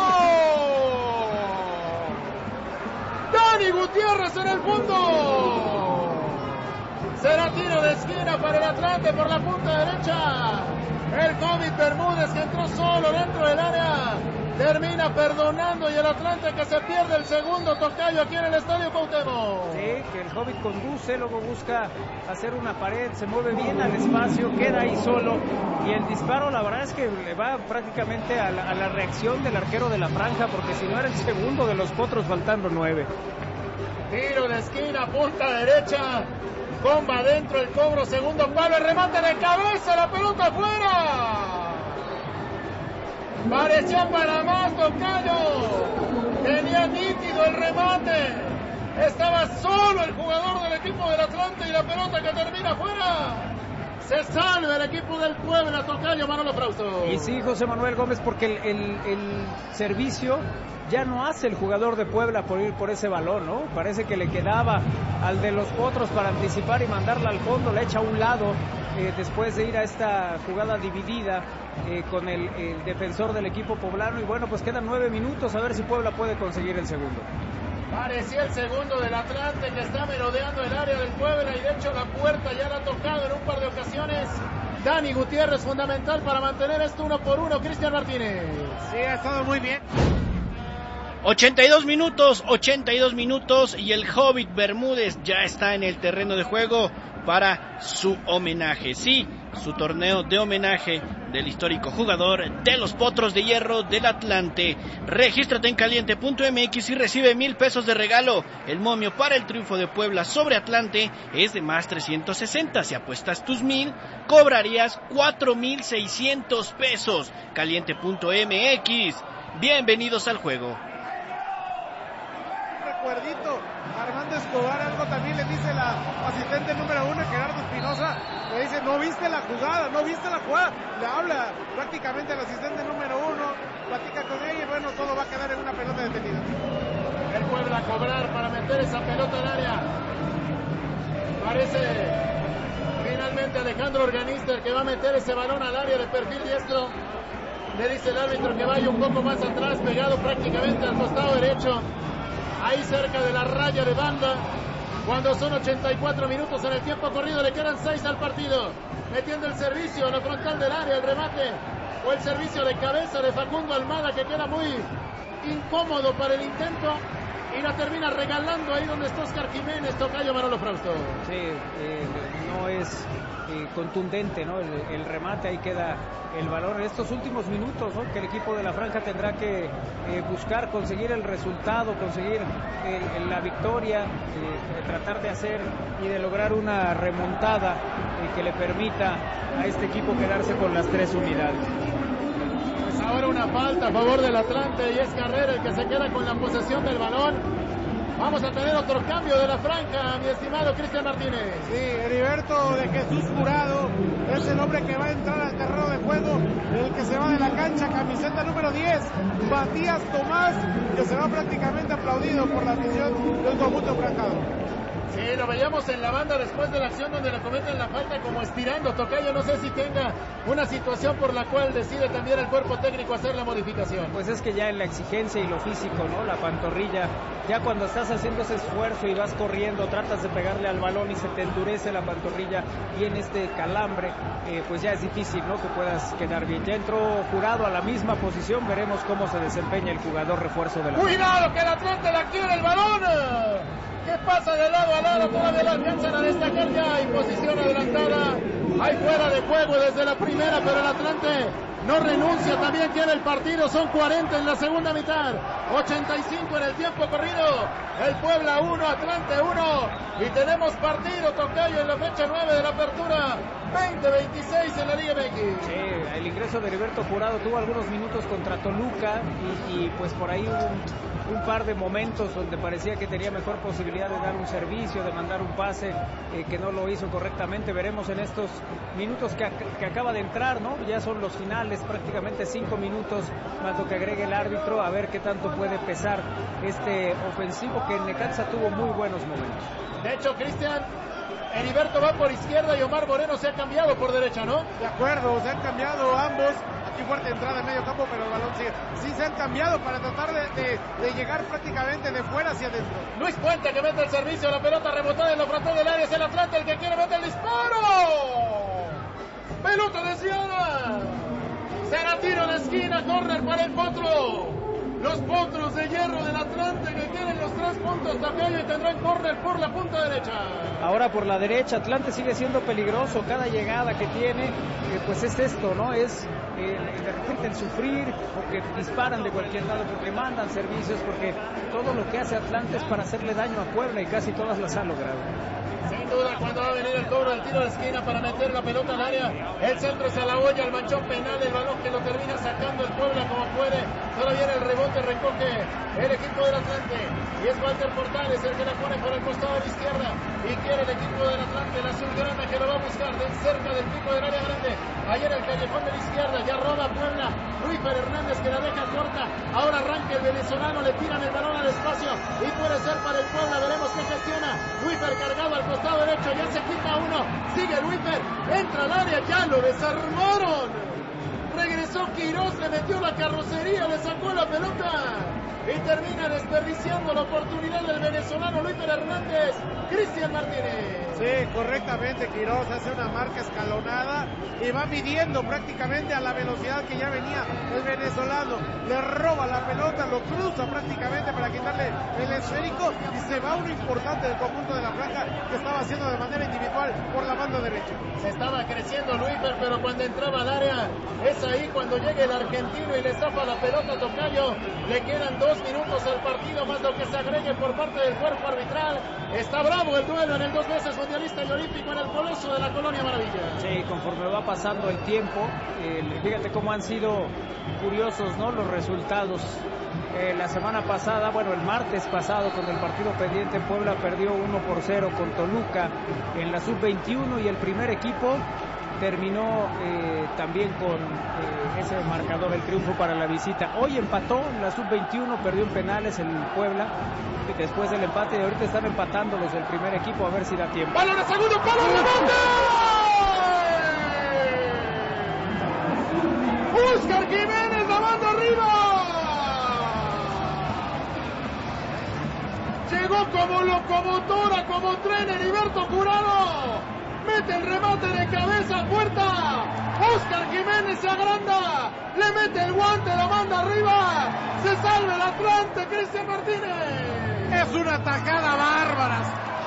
Dani Gutiérrez en el fondo. Será tiro de esquina para el Atlante por la punta derecha. El Hobbit Bermúdez, que entró solo dentro del área, termina perdonando, y el Atlante que se pierde el segundo, tocayo, aquí en el estadio Cuauhtémoc. Sí, que el Hobbit conduce, luego busca hacer una pared, se mueve bien al espacio, queda ahí solo, y el disparo la verdad es que le va prácticamente a la, a la reacción del arquero de la franja, porque si no era el segundo de los Potros, faltando nueve. Tiro de esquina, punta derecha, bomba dentro, el cobro, segundo palo, el remate de cabeza, la pelota afuera. Parecía para más, tocayo. Tenía nítido el remate. Estaba solo el jugador del equipo del Atlante y la pelota que termina afuera. Se salva el equipo del Puebla, tocayo, Manolo Frausto. Y sí, José Manuel Gómez, porque el, el, el servicio ya no hace el jugador de Puebla por ir por ese balón, ¿no? Parece que le quedaba al de los Potros para anticipar y mandarla al fondo, le echa a un lado eh, después de ir a esta jugada dividida eh, con el, el defensor del equipo poblano. Y bueno, pues quedan nueve minutos, a ver si Puebla puede conseguir el segundo. Parecía el segundo del Atlante, que está merodeando el área del Puebla, y de hecho la puerta ya la ha tocado en un par de ocasiones. Dani Gutiérrez, fundamental para mantener esto uno por uno. Cristian Martínez. Sí, ha estado muy bien. ochenta y dos minutos, ochenta y dos minutos y el Hobbit Bermúdez ya está en el terreno de juego para su homenaje. Sí, su torneo de homenaje del histórico jugador de los Potros de Hierro del Atlante. Regístrate en caliente punto m x y recibe mil pesos de regalo. El momio para el triunfo de Puebla sobre Atlante es de más trescientos sesenta. Si apuestas tus mil, cobrarías cuatro mil seiscientos pesos. caliente punto m x. Bienvenidos al juego. Recuerdito, Armando Escobar algo también le dice la asistente número uno, Gerardo Espinosa, le dice, no viste la jugada, no viste la jugada, le habla prácticamente al asistente número uno, platica con ella y bueno, todo va a quedar en una pelota detenida. El Puebla a cobrar para meter esa pelota al área. Parece finalmente Alejandro Organister que va a meter ese balón al área de perfil diestro. Le dice el árbitro que vaya un poco más atrás, pegado prácticamente al costado derecho, ahí cerca de la raya de banda. Cuando son ochenta y cuatro minutos en el tiempo corrido, le quedan seis al partido. Metiendo el servicio en la frontal del área, el remate o el servicio de cabeza de Facundo Almada, que queda muy incómodo para el intento y la termina regalando ahí donde está Oscar Jiménez. Tocayo Manolo Frausto. Sí, eh, no es eh, contundente, ¿no? El, el remate, ahí queda el valor en estos últimos minutos, ¿no? Que el equipo de la Franja tendrá que eh, buscar conseguir el resultado, conseguir el, el, la victoria, eh, tratar de hacer y de lograr una remontada eh, que le permita a este equipo quedarse con las tres unidades. Pues ahora una falta a favor del Atlante y es Carrera el que se queda con la posesión del balón. Vamos a tener otro cambio de la Franja, mi estimado Cristian Martínez. Sí, Heriberto de Jesús Jurado es el hombre que va a entrar al terreno de juego, el que se va de la cancha, camiseta número diez, Matías Tomás, que se va prácticamente aplaudido por la afición del conjunto franjado. Sí, lo veíamos en la banda después de la acción donde le cometen la falta como estirando. Tocayo, no sé si tenga una situación por la cual decide también el cuerpo técnico hacer la modificación. Pues es que ya en la exigencia y lo físico, ¿no? La pantorrilla, ya cuando estás haciendo ese esfuerzo y vas corriendo, tratas de pegarle al balón y se te endurece la pantorrilla y en este calambre, eh, pues ya es difícil, ¿no? Que puedas quedar bien. Ya entró Jurado a la misma posición, veremos cómo se desempeña el jugador refuerzo de la... ¡Cuidado que el Atlante la quiere el balón! ¿Qué pasa de lado a lado? Todavía la alcanzan a destacar ya en posición adelantada. Hay fuera de juego desde la primera, pero el Atlante no renuncia, también quiere el partido. Son cuarenta en la segunda mitad, ochenta y cinco en el tiempo corrido. El Puebla uno, Atlante uno. Y tenemos partido, Tocayo, en la fecha nueve de la apertura veinte veintiséis en la Liga M X. Sí, el ingreso de Heriberto Jurado tuvo algunos minutos contra Toluca y, y pues por ahí hubo un, un par de momentos donde parecía que tenía mejor posibilidad de dar un servicio, de mandar un pase, eh, que no lo hizo correctamente. Veremos en estos minutos que, que acaba de entrar, ¿no? Ya son los finales, prácticamente cinco minutos más lo que agregue el árbitro, a ver qué tanto puede pesar este ofensivo que en Necaxa tuvo muy buenos momentos. De hecho, Cristian, Heriberto va por izquierda y Omar Moreno se ha cambiado por derecha, ¿no? De acuerdo, se han cambiado ambos. Aquí fuerte entrada en medio campo, pero el balón sigue. Sí se han cambiado para tratar de, de, de llegar prácticamente de fuera hacia adentro. Luis Puente que mete el servicio, la pelota rebotada en la frontal del área, es el Atlante el que quiere meter el disparo. Pelota desviada. Será tiro de esquina, córner para el Potro. Los Potros de Hierro del Atlante que quieren los tres puntos, Tocayo, y tendrán córner por la punta derecha. Ahora por la derecha, Atlante sigue siendo peligroso. Cada llegada que tiene, eh, pues es esto, ¿no? Es eh, de repente el sufrir, porque disparan de cualquier lado, porque mandan servicios, porque todo lo que hace Atlante es para hacerle daño a Puebla y casi todas las ha logrado. Sin duda, cuando va a venir el cobro del tiro de esquina para meter la pelota al área, el centro es a la olla, el manchón penal, el balón que lo termina sacando el Puebla como puede. Todavía en el rebote recoge el equipo del Atlante y es Walter Portales el que la pone por el costado de la izquierda y quiere el equipo del Atlante, el azulgrana, que lo va a buscar de cerca del pico del área grande. Ahí en el callejón de la izquierda, ya roba Puebla, Luis Hernández que la deja corta. Ahora arranca el venezolano, le tiran el balón al espacio y puede ser para el Puebla. Veremos qué gestiona. Luis cargado al costado derecho, derecha, ya se quita uno, sigue Luifer, entra al área, ya lo desarmaron. Regresó Quirós, le metió la carrocería, le sacó la pelota y termina desperdiciando la oportunidad del venezolano Luifer Hernández. Cristian Martínez. Sí, correctamente, Quirós hace una marca escalonada y va midiendo prácticamente a la velocidad que ya venía el venezolano. Le roba la pelota, lo cruza prácticamente para quitarle el esférico y se va uno importante del conjunto de la franja que estaba haciendo de manera individual por la banda derecha. Se estaba creciendo Luifer, pero cuando entraba al área, es ahí cuando llega el argentino y le zafa la pelota a Tocayo. Le quedan dos minutos al partido, más lo que se agregue por parte del cuerpo arbitral. Está bravo el duelo en el dos veces mundialista y olímpico en el Coloso de la Colonia Maravilla. Sí, conforme va pasando el tiempo, eh, fíjate cómo han sido curiosos, ¿no?, los resultados. Eh, la semana pasada, bueno, el martes pasado, con el partido pendiente, Puebla perdió uno por cero con Toluca en la sub veintiuno y el primer equipo terminó eh, también con eh, ese marcador, el triunfo para la visita. Hoy empató en la sub veintiuno, perdió en penales el Puebla después del empate y ahorita están empatando los del primer equipo, a ver si da tiempo. ¡Balón a segundo palo! ¡Remate! Óscar Jiménez, la manda arriba. Llegó como locomotora, como tren Heriberto Jurado. Mete el remate de cabeza a puerta. Óscar Jiménez se agranda. Le mete el guante, la manda arriba. Se salva el Atlante, Cristian Martínez. Es una tajada bárbara.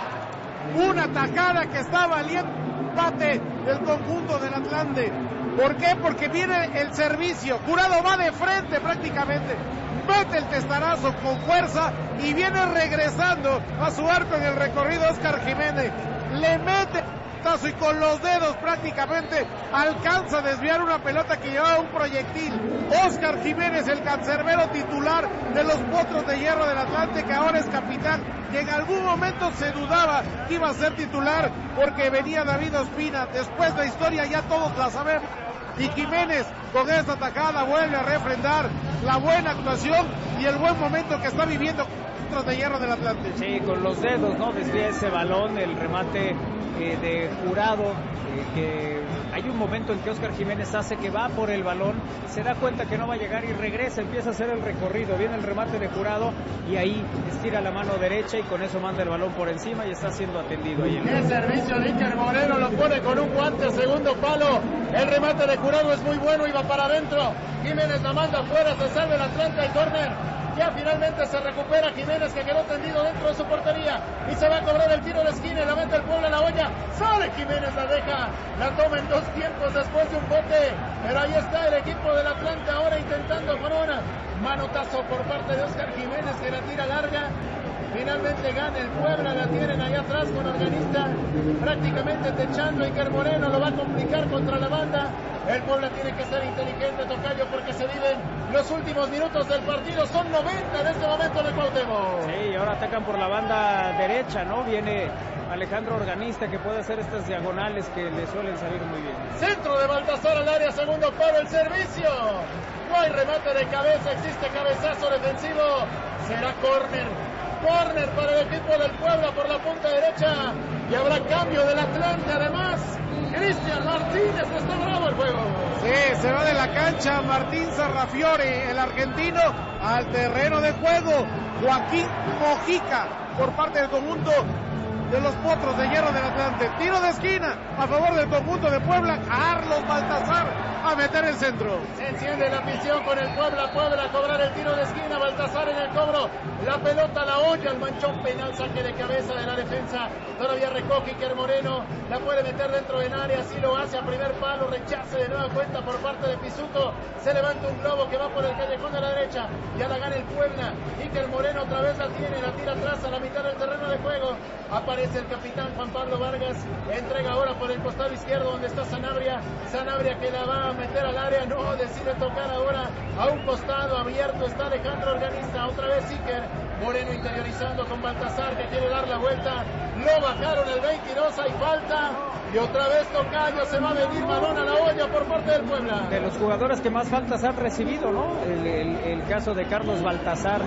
Una tajada que está valiendo empate del conjunto del Atlante. ¿Por qué? Porque viene el servicio. Jurado va de frente prácticamente. Mete el testarazo con fuerza y viene regresando a su arco en el recorrido Óscar Jiménez. Le mete y con los dedos prácticamente alcanza a desviar una pelota que llevaba un proyectil. Óscar Jiménez, el cancerbero titular de los Potros de Hierro del Atlante, que ahora es capitán, que en algún momento se dudaba que iba a ser titular porque venía David Ospina. Después la historia ya todos la sabemos. Y Jiménez con esta atacada vuelve a refrendar la buena actuación y el buen momento que está viviendo Potros de Hierro del Atlante. Sí, con los dedos, ¿no?, desvía ese balón, el remate eh, de Jurado, eh, que hay un momento en que Óscar Jiménez hace que va por el balón, se da cuenta que no va a llegar y regresa, empieza a hacer el recorrido, viene el remate de Jurado y ahí estira la mano derecha y con eso manda el balón por encima y está siendo atendido ahí. El servicio de Iker Moreno lo pone con un guante a segundo palo. El remate de Jurado es muy bueno y va para adentro. Jiménez la manda afuera, se salva el Atlanta y córner. Ya finalmente se recupera Jiménez, que quedó tendido dentro de su portería y se va a cobrar el tiro de esquina y la mete el Puebla a la olla. Sale Jiménez, la deja, la toma en dos tiempos después de un bote, pero ahí está el equipo del Atlante ahora intentando con una manotazo por parte de Óscar Jiménez, que la tira larga. Finalmente gana el Puebla, la tienen ahí atrás con Organista prácticamente techando. Iker Moreno lo va a complicar contra la banda. El Puebla tiene que ser inteligente, Tocayo, porque se viven los últimos minutos del partido. Son noventa en este momento de Cuauhtémoc. Sí, ahora atacan por la banda derecha, ¿no? Viene Alejandro Organista, que puede hacer estas diagonales que le suelen salir muy bien. Centro de Baltasar al área, segundo palo, el servicio. No hay remate de cabeza, existe cabezazo defensivo. Será córner. Córner para el equipo del Puebla por la punta derecha. Y habrá cambio del Atlante además. Cristian Martínez, está bravo el juego. Sí, se va de la cancha Martín Sarrafiore, el argentino, al terreno de juego. Joaquín Mojica por parte del conjunto de los Potros de Hierro del Atlante. Tiro de esquina a favor del conjunto de Puebla. Carlos Baltasar a meter el centro. Se enciende la afición con el Puebla. Puebla a cobrar el tiro de esquina. Baltasar en el cobro. La pelota la olla. El manchón penal. Saque de cabeza de la defensa. Todavía recoge Iker Moreno. La puede meter dentro del área. Así lo hace a primer palo. Rechace de nueva cuenta por parte de Pisuto. Se levanta un globo que va por el callejón de la derecha. Ya la gana el Puebla. Iker Moreno otra vez la tiene. La tira atrás a la mitad del terreno de juego. Aparece el capitán Juan Pablo Vargas. Entrega ahora por el costado izquierdo donde está Sanabria. Sanabria que la va a meter al área. No, decide tocar ahora a un costado abierto. Está Alejandro Organista. Otra vez Iker Moreno interiorizando con Baltasar, que quiere dar la vuelta. Lo bajaron el veintidós. Hay falta. Y otra vez Tocayo. Se va a venir balón a la olla por parte del Puebla. De los jugadores que más faltas han recibido, ¿no? El, el, el caso de Carlos Baltasar.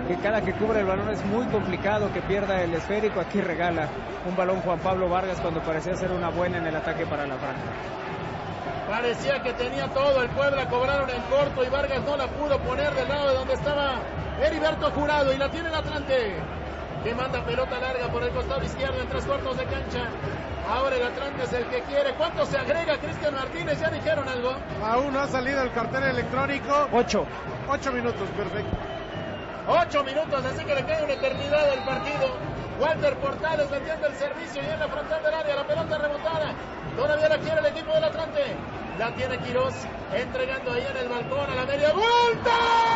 que cada que cubre el balón es muy complicado que pierda el esférico. Aquí regala un balón Juan Pablo Vargas cuando parecía ser una buena en el ataque para la franja. Parecía que tenía todo el Puebla, cobraron en corto y Vargas no la pudo poner del lado de donde estaba Heriberto Jurado, y la tiene el Atlante, que manda pelota larga por el costado izquierdo en tres cuartos de cancha. Ahora el Atlante es el que quiere. ¿Cuánto se agrega Cristian Martínez? ¿Ya dijeron algo? Aún no ha salido el cartel electrónico. Ocho. Ocho minutos, perfecto. Ocho minutos, así que le queda una eternidad del partido. Walter Portales metiendo el servicio y en la frontal del área, la pelota rebotada. Todavía la quiere el equipo del Atlante. La tiene Quirós, entregando ahí en el balcón a la media vuelta.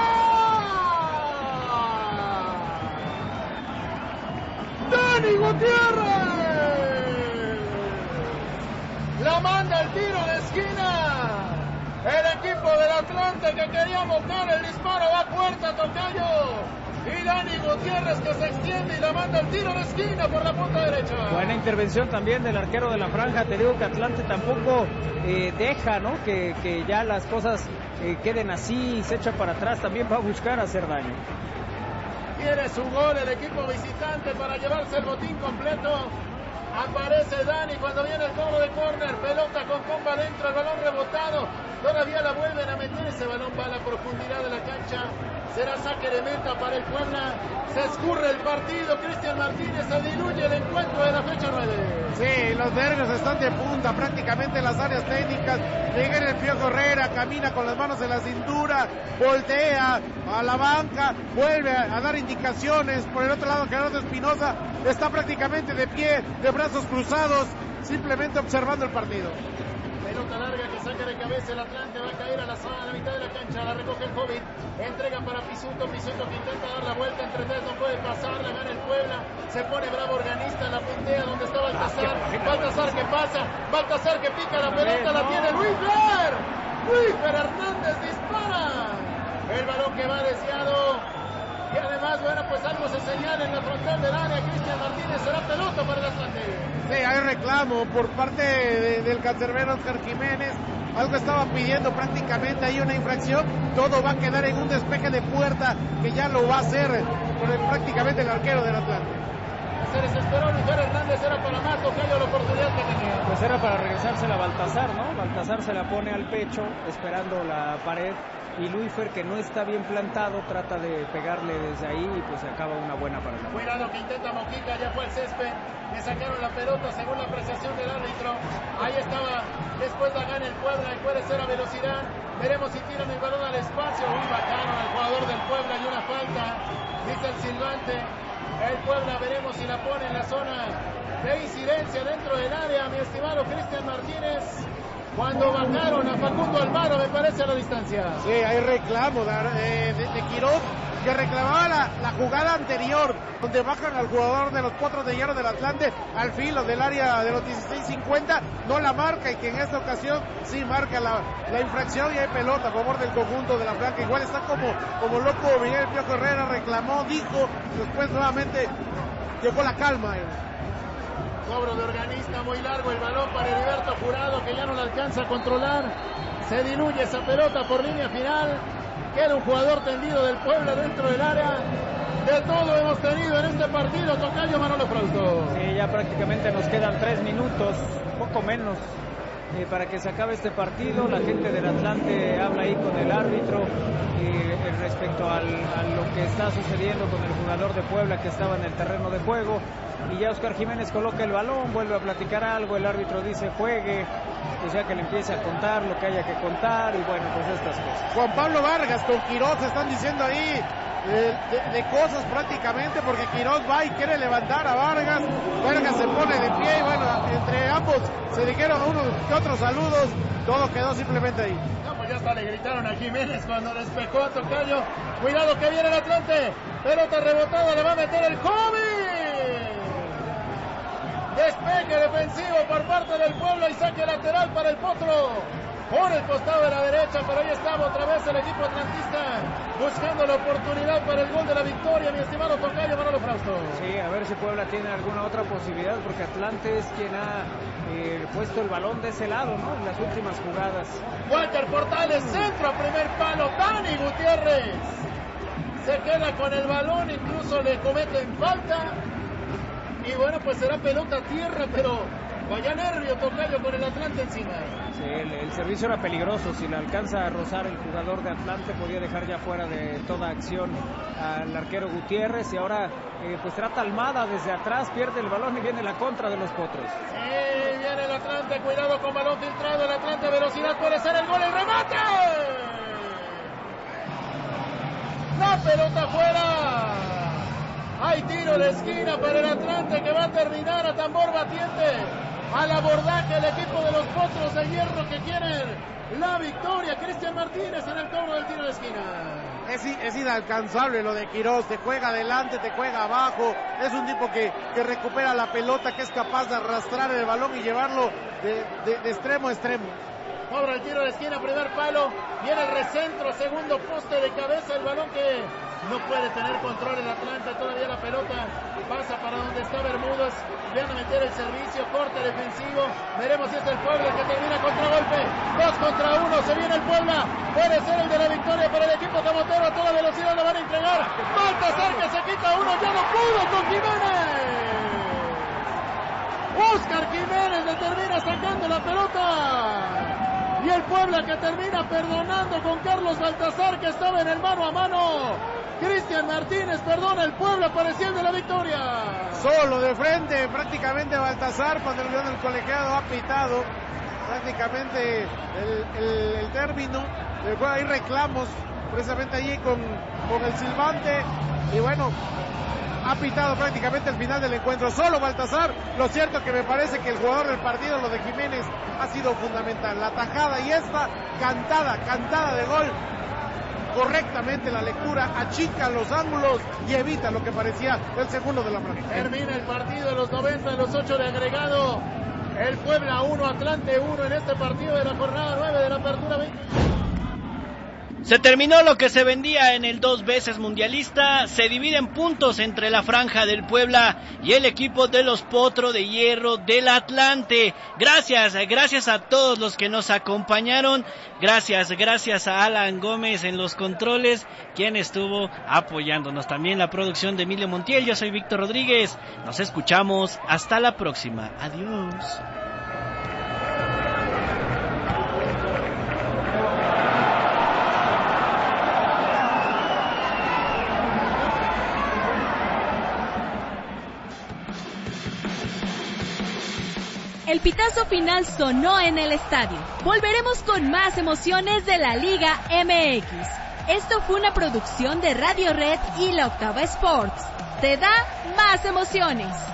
¡Dani Gutiérrez! La manda el tiro de esquina. El equipo del Atlante que quería montar el disparo va a puerta, tocayo. Y Dani Gutiérrez que se extiende y la manda el tiro de esquina por la punta derecha. Buena intervención también del arquero de la franja. Te digo que Atlante tampoco eh, deja, ¿no? Que, que ya las cosas eh, queden así y se echa para atrás. También va a buscar hacer daño. Quiere su gol el equipo visitante para llevarse el botín completo. Aparece Dani cuando viene el cobro de córner. Pelota con comba adentro, el balón rebotado. Todavía la vuelven a meter. Ese balón va a la profundidad de la cancha. Será saque de meta para el Puebla. Se escurre el partido. Cristian Martínez se diluye el encuentro de la fecha nueve. Sí, los nervios están de punta prácticamente en las áreas técnicas. Llega el Piojo Herrera, camina con las manos en la cintura, voltea a la banca, vuelve a, a dar indicaciones. Por el otro lado, Gerardo Espinosa está prácticamente de pie, de brazos cruzados, simplemente observando el partido. Pelota larga que saca de cabeza el Atlante, va a caer a la zona, a la mitad de la cancha, la recoge el Hobbit, entrega para Pisuto, Pisuto que intenta dar la vuelta entre tres, no puede pasar, la gana el Puebla, se pone bravo Organista, la puntea donde está Baltasar, Baltasar que pasa, Baltasar que pica la pelota, la tiene Luis Fer, Luis Fer Hernández dispara, el balón que va desviado, y además, bueno, pues algo se señala en la frontal del área. Cristian Martínez, será pelota para el Atlante. Sí, hay reclamo por parte de, del cancerbero Oscar Jiménez. Algo estaba pidiendo prácticamente ahí una infracción. Todo va a quedar en un despeje de puerta que ya lo va a hacer por el, prácticamente el arquero del Atlante. Se desesperó Luis Hernández, era para más, tocayo la oportunidad que tenía. Pues era para regresársela a Baltasar, ¿no? Baltasar se la pone al pecho esperando la pared. Y Luifer, que no está bien plantado, trata de pegarle desde ahí y pues se acaba una buena para la. Cuidado que intenta Mojica, ya fue el césped, le sacaron la pelota según la apreciación del árbitro. Ahí estaba, después la gana el Puebla y puede ser a velocidad. Veremos si tiran el balón al espacio. Muy bacano al jugador del Puebla y una falta, dice el silbante. El Puebla veremos si la pone en la zona de incidencia dentro del área, mi estimado Cristian Martínez. Cuando bajaron a Facundo Alvaro, me parece, a la distancia. Sí, hay reclamo de, de, de Quirós, que reclamaba la, la jugada anterior, donde bajan al jugador de los Potros de Hierro del Atlante al filo del área de los dieciséis cincuenta, no la marca, y que en esta ocasión sí marca la, la infracción y hay pelota a favor del conjunto de la Blanca. Igual está como, como loco Miguel Piojo Herrera, reclamó, dijo, después nuevamente llegó la calma. Cobro de Organista, muy largo el balón para Heriberto Jurado, que ya no la alcanza a controlar. Se diluye esa pelota por línea final. Queda un jugador tendido del Puebla dentro del área. De todo hemos tenido en este partido, tocayo Manolo Frausto. Sí, ya prácticamente nos quedan tres minutos, poco menos, eh, para que se acabe este partido. La gente del Atlante habla ahí con el árbitro eh, respecto al, a lo que está sucediendo con el jugador de Puebla que estaba en el terreno de juego. Y ya Oscar Jiménez coloca el balón, vuelve a platicar algo, el árbitro dice juegue, o sea que le empiece a contar lo que haya que contar, y bueno, pues estas cosas. Juan Pablo Vargas con Quirós están diciendo ahí eh, de, de cosas prácticamente, porque Quirós va y quiere levantar a Vargas, Vargas se pone de pie y bueno, entre ambos se dijeron unos que otros saludos, todo quedó simplemente ahí. No, pues ya hasta le gritaron a Jiménez cuando despejó a tocayo. Cuidado que viene el Atlante, pelota rebotada, le va a meter el Kobe. Despeje defensivo por parte del Puebla y saque lateral para el Potro por el costado de la derecha, pero ahí estaba otra vez el equipo atlantista buscando la oportunidad para el gol de la victoria, mi estimado tocayo Manolo Frausto. Sí, a ver si Puebla tiene alguna otra posibilidad, porque Atlante es quien ha eh, puesto el balón de ese lado, ¿no? En las últimas jugadas. Walter Portales, centro a primer palo, Dani Gutiérrez. se queda con el balón, incluso le cometen falta. Y bueno, pues será pelota a tierra, pero vaya nervio, tocayo, con el Atlante encima. Sí, el, el servicio era peligroso. Si le alcanza a rozar el jugador de Atlante, podía dejar ya fuera de toda acción al arquero Gutiérrez. Y ahora eh, pues trata Almada desde atrás, pierde el balón y viene la contra de los Potros. Sí, viene el Atlante, cuidado con balón filtrado. El Atlante, velocidad, puede ser el gol, el remate. La pelota fuera. Hay tiro de esquina para el Atlante, que va a terminar a tambor batiente al abordaje el equipo de los Potros de Hierro, que quieren la victoria. Cristian Martínez en el cobro del tiro de esquina. Es, es inalcanzable lo de Quirós, te juega adelante, te juega abajo, es un tipo que, que recupera la pelota, que es capaz de arrastrar el balón y llevarlo de, de, de extremo a extremo. Cobra el tiro de esquina, primer palo, viene el recentro, segundo poste de cabeza, el balón que no puede tener control el Atlante, todavía la pelota pasa para donde está Bermúdez, van a meter el servicio, corte defensivo, veremos si es el Puebla el que termina contragolpe, dos contra uno, se viene el Puebla, puede ser el de la victoria para el equipo camotero, a toda velocidad lo van a entregar, Baltasar que se quita uno, ya no pudo con Jiménez. Óscar Jiménez le termina sacando la pelota. Y el Puebla que termina perdonando con Carlos Baltasar, que estaba en el mano a mano. Cristian Martínez perdona, el Puebla parecía el de la victoria. Solo de frente, prácticamente Baltasar, cuando el león del colegiado ha pitado prácticamente el, el, el término. Hay reclamos precisamente allí con, con el silbante. Y bueno, ha pitado prácticamente el final del encuentro, solo Baltasar. Lo cierto que me parece que el jugador del partido, lo de Jiménez, ha sido fundamental. La tajada y esta cantada, cantada de gol, correctamente la lectura, achica los ángulos y evita lo que parecía el segundo de la práctica. Termina el partido de los noventa, de los ocho de agregado. El Puebla uno, Atlante uno en este partido de la jornada nueve de la apertura veinte. Se terminó lo que se vendía en el dos veces mundialista, se dividen puntos entre la franja del Puebla y el equipo de los Potros de Hierro del Atlante. Gracias, gracias a todos los que nos acompañaron, gracias, gracias a Alan Gómez en los controles, quien estuvo apoyándonos. También la producción de Emilio Montiel, yo soy Víctor Rodríguez, nos escuchamos, hasta la próxima, adiós. El pitazo final sonó en el estadio. Volveremos con más emociones de la Liga M X. Esto fue una producción de Radio Red y La Octava Sports. Te da más emociones.